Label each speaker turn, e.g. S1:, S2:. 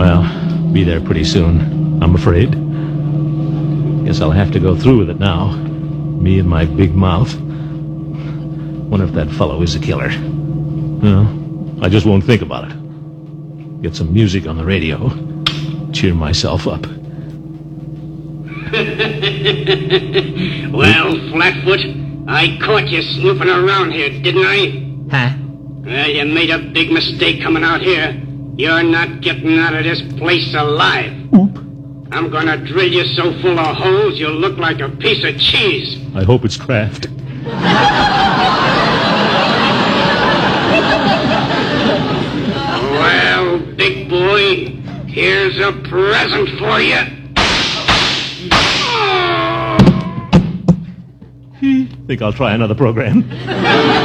S1: Well, be there pretty soon, I'm afraid. Guess I'll have to go through with it now. Me and my big mouth. Wonder if that fellow is a killer. Well, I just won't think about it. Get some music on the radio. Cheer myself up.
S2: Well, Flatfoot, I caught you snooping around here, didn't I?
S3: Huh?
S2: Well, you made a big mistake coming out here. You're not getting out of this place alive.
S3: Oop.
S2: I'm gonna drill you so full of holes you'll look like a piece of cheese.
S1: I hope it's Kraft.
S2: Well, big boy, here's a present for you.
S1: Think I'll try another program.